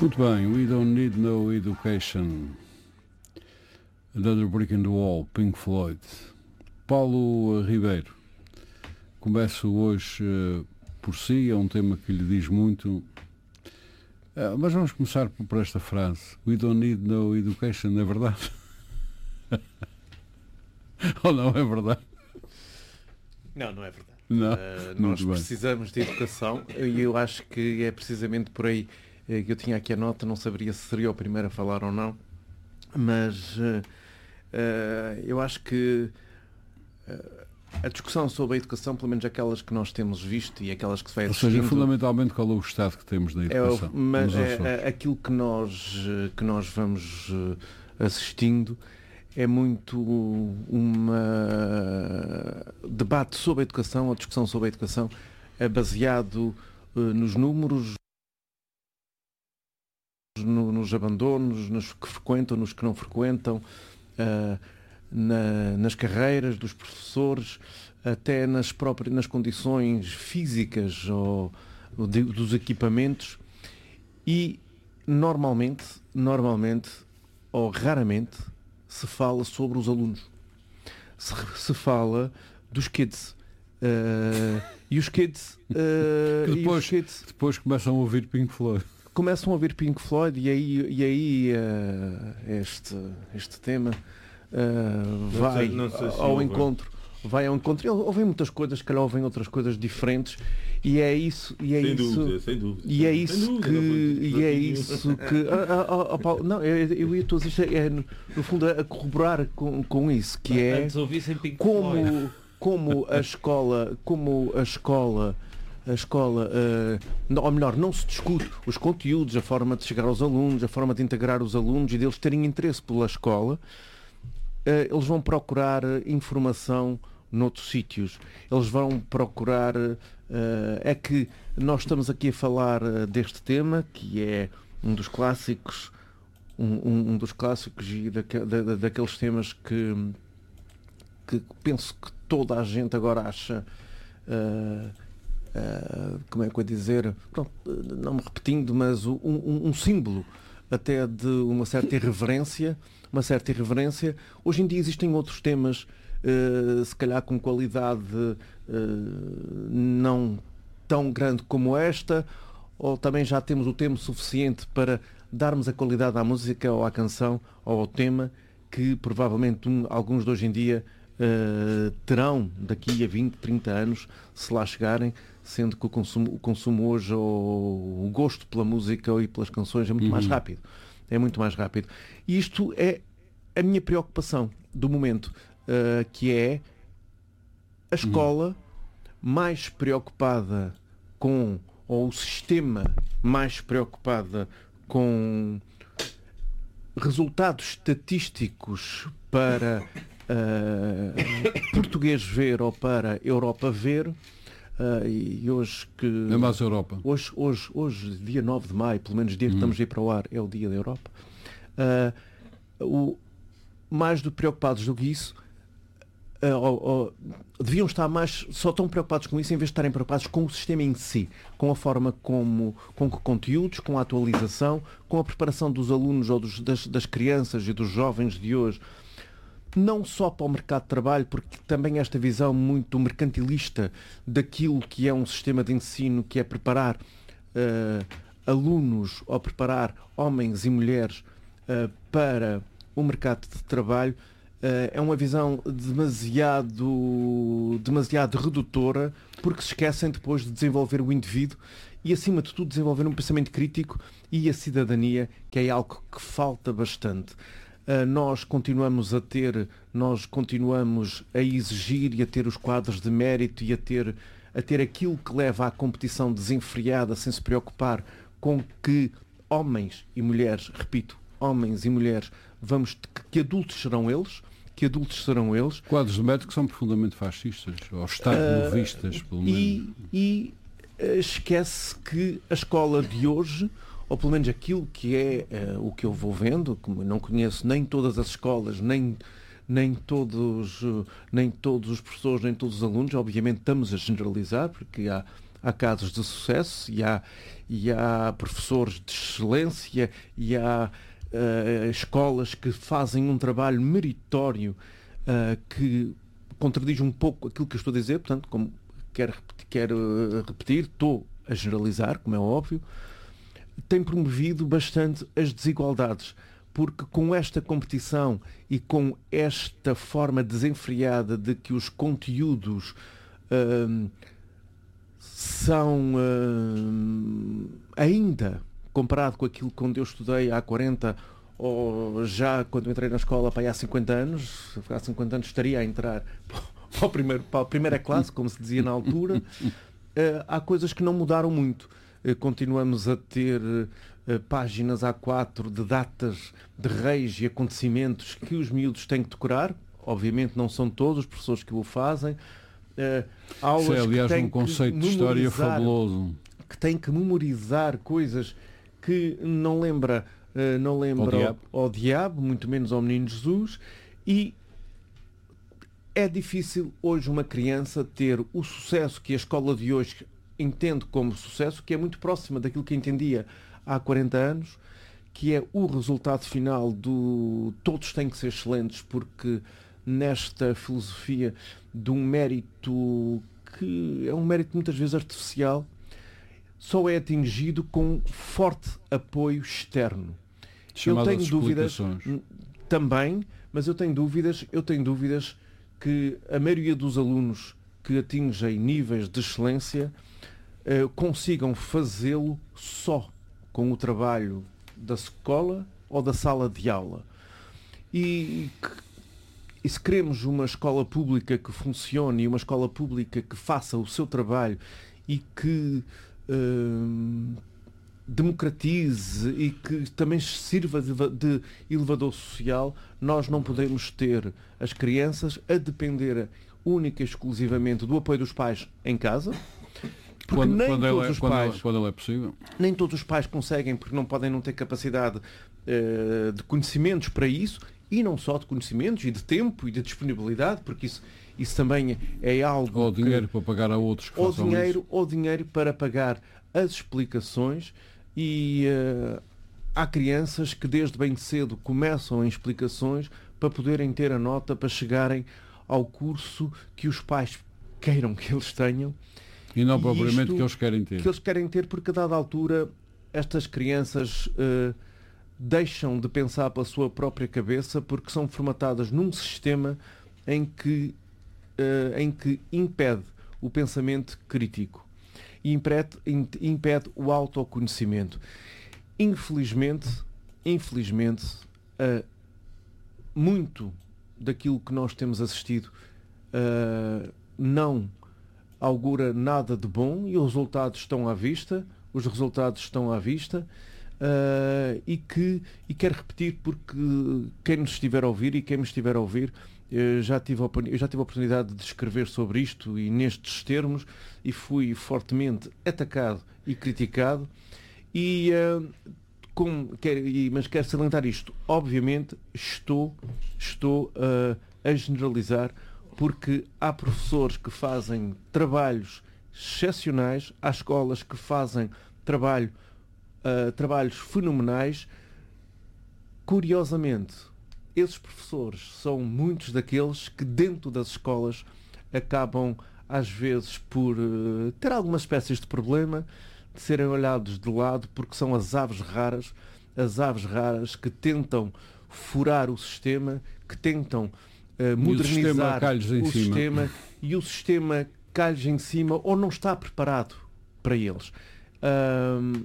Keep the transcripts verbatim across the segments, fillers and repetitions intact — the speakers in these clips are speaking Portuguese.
Muito bem, We Don't Need No Education, Another Brick in the Wall, Pink Floyd. Paulo Ribeiro, começo hoje uh, por si, é um tema que lhe diz muito, uh, mas vamos começar por, por esta frase: We don't need no education, é verdade? Ou não é verdade? Não, não é verdade. Não. Uh, nós precisamos de educação e eu acho que é precisamente por aí que eu tinha aqui a nota, não saberia se seria o primeiro a falar ou não, mas uh, uh, eu acho que uh, a discussão sobre a educação, pelo menos aquelas que nós temos visto e aquelas que se vai assistindo... Ou seja, fundamentalmente qual é o estado que temos da educação? É, mas é, é, aquilo que nós, que nós vamos uh, assistindo é muito uma debate sobre a educação, a discussão sobre a educação é baseado uh, nos números, no, nos abandonos, nos que frequentam, nos que não frequentam, uh, na, nas carreiras dos professores, até nas próprias nas condições físicas ou, ou de, dos equipamentos, e normalmente, normalmente ou raramente se fala sobre os alunos. Se, se fala dos kids. Uh, e os kids, uh, depois, e os kids depois começam a ouvir Pink Floyd. Começam a ouvir Pink Floyd e aí, e aí uh, este, este tema uh, vai não sei, não sei se ao ouve. encontro. Vai ao encontro. Ele ouvem muitas coisas, se calhar ouvem outras coisas diferentes, e é isso, e é sem isso, dúvida, sem dúvida. e é isso dúvida, que, não foi, e é isso que, ah, ah, ah, Paulo, não, eu, eu ia todos isto é no, no fundo a corroborar com, com isso, que é como, como a escola, como a escola, a escola, uh, ou melhor, não se discute os conteúdos, a forma de chegar aos alunos, a forma de integrar os alunos e deles terem interesse pela escola. Uh, eles vão procurar informação noutros sítios. Eles vão procurar... Uh, é que nós estamos aqui a falar uh, deste tema, que é um dos clássicos, um, um, um dos clássicos e daque, da, daqueles temas que, que penso que toda a gente agora acha... Uh, Uh, como é que eu ia dizer, pronto, não me repetindo, mas um, um, um símbolo até de uma certa irreverência, uma certa irreverência. Hoje em dia existem outros temas, uh, se calhar com qualidade uh, não tão grande como esta, ou também já temos o tempo suficiente para darmos a qualidade à música ou à canção ou ao tema que provavelmente um, alguns de hoje em dia uh, terão daqui a vinte, trinta anos, se lá chegarem, sendo que o consumo, o consumo hoje, ou o gosto pela música e pelas canções é muito uhum. mais rápido. É muito mais rápido. E isto é a minha preocupação do momento, uh, que é a escola uhum. mais preocupada com, ou o sistema mais preocupada com resultados estatísticos para uh, português ver ou para Europa ver. Uh, e hoje que... É mais Europa. Hoje, hoje, hoje, dia nove de maio, pelo menos dia que hum. estamos a ir para o ar, é o dia da Europa. Uh, o, mais do preocupados do que isso, uh, uh, uh, deviam estar mais, só tão preocupados com isso, em vez de estarem preocupados com o sistema em si, com a forma como, com que conteúdos, com a atualização, com a preparação dos alunos ou dos, das, das crianças e dos jovens de hoje, não só para o mercado de trabalho, porque também esta visão muito mercantilista daquilo que é um sistema de ensino, que é preparar uh, alunos ou preparar homens e mulheres uh, para o mercado de trabalho, uh, é uma visão demasiado, demasiado redutora, porque se esquecem depois de desenvolver o indivíduo e, acima de tudo, desenvolver um pensamento crítico e a cidadania, que é algo que falta bastante. Uh, nós continuamos a ter, nós continuamos a exigir e a ter os quadros de mérito e a ter, a ter aquilo que leva à competição desenfreada, sem se preocupar com que homens e mulheres, repito, homens e mulheres, vamos, que, que adultos serão eles, que adultos serão eles. Quadros de mérito que são profundamente fascistas, ou estado-novistas, uh, pelo menos. E, e uh, esquece que a escola de hoje, ou pelo menos aquilo que é uh, o que eu vou vendo, como não conheço nem todas as escolas, nem, nem, todos, uh, nem todos os professores, nem todos os alunos, obviamente estamos a generalizar, porque há, há casos de sucesso e há, e há professores de excelência e há uh, escolas que fazem um trabalho meritório uh, que contradiz um pouco aquilo que eu estou a dizer, portanto, como quero, quero uh, repetir, estou a generalizar, como é óbvio, tem promovido bastante as desigualdades, porque com esta competição e com esta forma desenfreada de que os conteúdos uh, são uh, ainda, comparado com aquilo quando eu estudei há quarenta ou já quando entrei na escola para aí há cinquenta anos, há cinquenta anos estaria a entrar para, o primeiro, para a primeira classe, como se dizia na altura, uh, há coisas que não mudaram muito. Uh, continuamos a ter uh, páginas A quatro de datas de reis e acontecimentos que os miúdos têm que decorar. Obviamente não são todos os professores que o fazem. Uh, aulas Isso é, aliás, que têm um conceito de história fabuloso. Que têm que memorizar coisas que não lembra, uh, não lembra ao, diabo. Ao, ao diabo, muito menos ao menino Jesus, e é difícil hoje uma criança ter o sucesso que a escola de hoje entende como sucesso, que é muito próxima daquilo que entendia há quarenta anos, que é o resultado final do todos têm que ser excelentes, porque nesta filosofia de um mérito que é um mérito muitas vezes artificial, só é atingido com forte apoio externo. Chamadas eu tenho dúvidas também, mas eu tenho dúvidas, eu tenho dúvidas que a maioria dos alunos que atingem níveis de excelência uh, consigam fazê-lo só com o trabalho da escola ou da sala de aula. E, e se queremos uma escola pública que funcione e uma escola pública que faça o seu trabalho e que uh, democratize e que também sirva de, de elevador social, nós não podemos ter as crianças a depender única e exclusivamente do apoio dos pais em casa. Quando, nem quando, todos ele, os quando, pais, ele, quando ele é possível. Nem todos os pais conseguem, porque não podem não ter capacidade uh, de conhecimentos para isso, e não só de conhecimentos, e de tempo, e de disponibilidade, porque isso, isso também é algo... Ou dinheiro que, para pagar a outros que ou façam dinheiro, isso. Ou dinheiro para pagar as explicações, e uh, há crianças que desde bem cedo começam em explicações para poderem ter a nota para chegarem ao curso que os pais queiram que eles tenham. E não propriamente isto, que eles querem ter. Que eles querem ter, porque a dada altura estas crianças uh, deixam de pensar pela sua própria cabeça, porque são formatadas num sistema em que, uh, em que impede o pensamento crítico e impede, impede o autoconhecimento. Infelizmente, infelizmente, uh, muito daquilo que nós temos assistido uh, não augura nada de bom, e os resultados estão à vista, os resultados estão à vista, uh, e que, e quero repetir, porque quem nos estiver a ouvir e quem me estiver a ouvir, eu já tive a, eu já tive a oportunidade de escrever sobre isto e nestes termos, e fui fortemente atacado e criticado, e, uh, com, quero, e, mas quero salientar isto, obviamente estou, estou uh, a generalizar, porque há professores que fazem trabalhos excepcionais, há escolas que fazem trabalho, uh, trabalhos fenomenais. Curiosamente, esses professores são muitos daqueles que dentro das escolas acabam às vezes por uh, ter algumas espécies de problema, de serem olhados de lado, porque são as aves raras, as aves raras que tentam furar o sistema, que tentam Uh, modernizar o sistema, o sistema e o sistema cai-lhes em cima ou não está preparado para eles. Uh,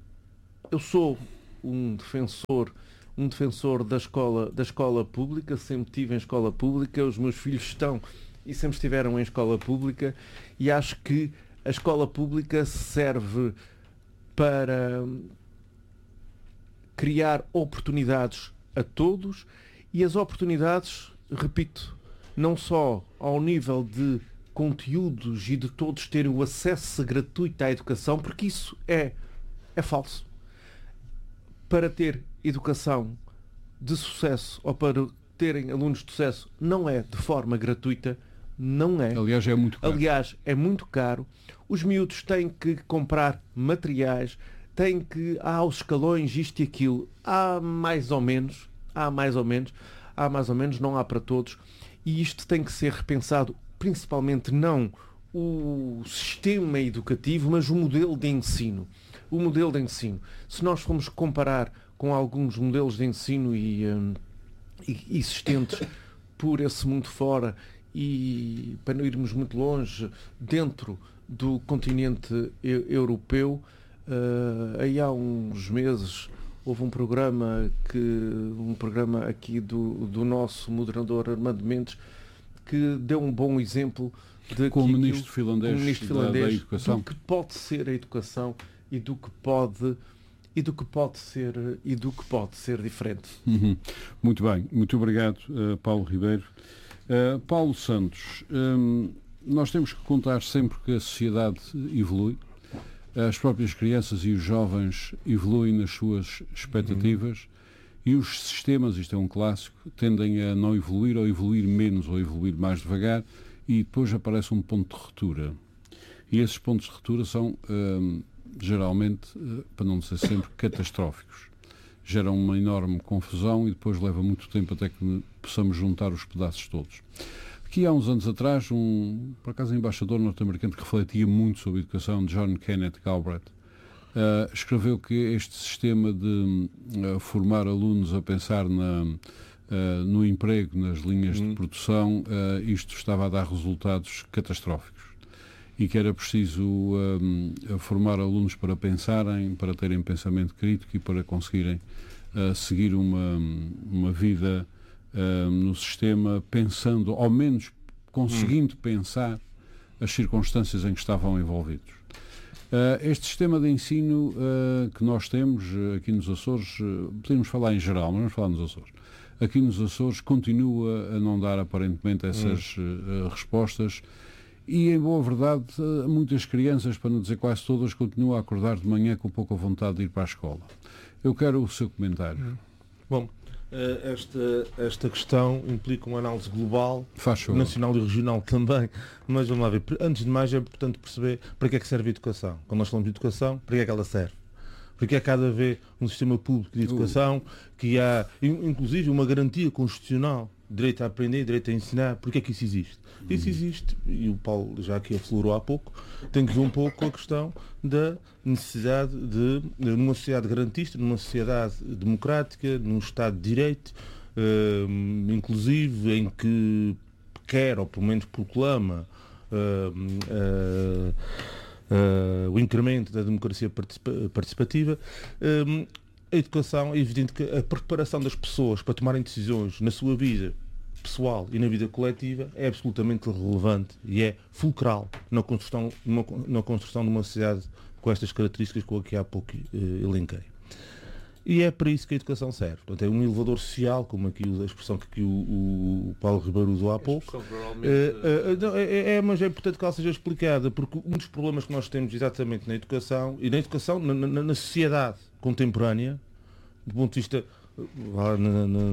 eu sou um defensor um defensor da escola, da escola pública, sempre estive em escola pública, os meus filhos estão e sempre estiveram em escola pública, e acho que a escola pública serve para criar oportunidades a todos, e as oportunidades, repito, não só ao nível de conteúdos e de todos terem o acesso gratuito à educação, porque isso é, é falso. Para ter educação de sucesso ou para terem alunos de sucesso não é de forma gratuita, Não é. Aliás, é muito caro. Aliás, é muito caro. Os miúdos têm que comprar materiais, têm que... Há os escalões, isto e aquilo. Há mais ou menos, há mais ou menos, há mais ou menos, não há para todos. E isto tem que ser repensado, principalmente não o sistema educativo, mas o modelo de ensino. O modelo de ensino. Se nós formos comparar com alguns modelos de ensino e, um, e existentes por esse mundo fora, e para não irmos muito longe, dentro do continente europeu, uh, aí há uns meses houve um programa, que, um programa aqui do, do nosso moderador Armando Mendes, que deu um bom exemplo de com o ministro finlandês, ministro finlandês da, da educação, do que pode ser a educação e do que pode e do que pode ser e do que pode ser diferente. Uhum. Muito bem, muito obrigado, uh, Paulo Ribeiro. Uh, Paulo Santos, um, nós temos que contar sempre que a sociedade evolui, as próprias crianças e os jovens evoluem nas suas expectativas. Uhum. E os sistemas, isto é um clássico, tendem a não evoluir ou evoluir menos ou evoluir mais devagar, e depois aparece um ponto de ruptura. E esses pontos de ruptura são, hum, geralmente, para não dizer sempre, catastróficos. Geram uma enorme confusão e depois leva muito tempo até que possamos juntar os pedaços todos. Aqui há uns anos atrás, um, por acaso, um embaixador norte-americano que refletia muito sobre a educação, John Kenneth Galbraith, Uh, escreveu que este sistema de uh, formar alunos a pensar na, uh, no emprego, nas linhas hum. de produção, uh, isto estava a dar resultados catastróficos e que era preciso uh, formar alunos para pensarem, para terem pensamento crítico e para conseguirem uh, seguir uma, uma vida uh, no sistema pensando, ao menos conseguindo hum. pensar as circunstâncias em que estavam envolvidos. Uh, este sistema de ensino uh, que nós temos uh, aqui nos Açores, uh, podemos falar em geral, mas vamos falar nos Açores. Aqui nos Açores continua a não dar aparentemente essas uh, respostas e, em boa verdade, uh, muitas crianças, para não dizer quase todas, continuam a acordar de manhã com pouca vontade de ir para a escola. Eu quero o seu comentário. Bom, Esta, esta questão implica uma análise global, nacional e regional também, mas vamos lá ver. Antes de mais é importante perceber para que é que serve a educação. Quando nós falamos de educação, para que é que ela serve? Porque é que há de haver um sistema público de educação, que há inclusive uma garantia constitucional, direito a aprender, direito a ensinar. Porque é que isso existe? Isso existe, e o Paulo já aqui aflorou há pouco, tem que ver um pouco com a questão da necessidade de, numa sociedade garantista, numa sociedade democrática, num Estado de Direito, uh, inclusive em que quer, ou pelo menos proclama, uh, uh, uh, o incremento da democracia participa participativa, uh, a educação, é evidente que a preparação das pessoas para tomarem decisões na sua vida pessoal e na vida coletiva é absolutamente relevante e é fulcral na construção, numa, na construção de uma sociedade com estas características que eu aqui há pouco eh, elenquei. E é para isso que a educação serve. Portanto, é um elevador social, como aqui a expressão que aqui o, o Paulo Ribeiro usou há pouco. É, é, é, é, mas é importante que ela seja explicada, porque um dos problemas que nós temos exatamente na educação, e na educação, na, na, na sociedade contemporânea, do ponto de vista Na, na, na,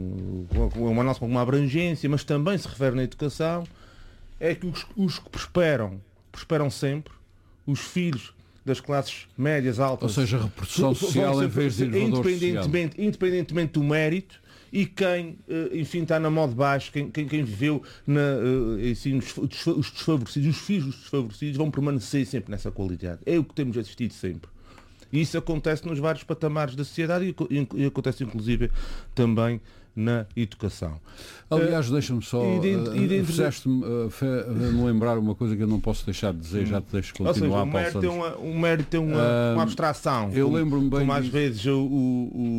uma análise com uma abrangência, mas também se refere na educação, é que os, os que prosperam, prosperam sempre, os filhos das classes médias, altas... Ou seja, reprodução social em vez de elevador independentemente, social. Independentemente do mérito, e quem, enfim, está na mão de baixo, quem, quem, quem viveu na, assim, os, os desfavorecidos, os filhos dos desfavorecidos vão permanecer sempre nessa qualidade. É o que temos assistido sempre. E isso acontece nos vários patamares da sociedade e, e acontece inclusive também na educação. Aliás, uh, deixa-me só, uh, fizeste-me uh, lembrar uma coisa que eu não posso deixar de dizer, hum. já te deixo continuar. Ou seja, o mérito é uma, um mérito é uma, uh, uma abstração. Eu lembro-me bem como às vezes o, o,